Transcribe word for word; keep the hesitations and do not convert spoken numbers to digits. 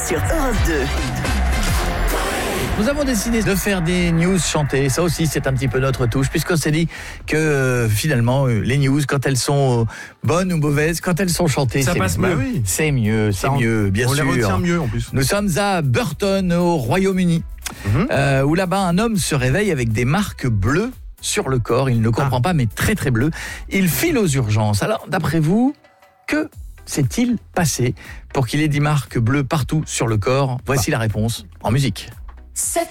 sur Europe deux. Nous avons décidé de faire des news chantées. Ça aussi, c'est un petit peu notre touche, puisqu'on s'est dit que euh, finalement, euh, les news, quand elles sont euh, bonnes ou mauvaises, quand elles sont chantées, ça c'est passe mieux. mieux. Oui. C'est mieux, c'est mieux, bien on sûr. On les retient mieux en plus. Nous sommes à Burton, au Royaume-Uni, mm-hmm. euh, où là-bas, un homme se réveille avec des marques bleues sur le corps. Il ne comprend ah. pas, mais très très bleu. Il file aux urgences. Alors, d'après vous, que s'est-il passé pour qu'il ait des marques bleues partout sur le corps ? Voici ah. la réponse en musique.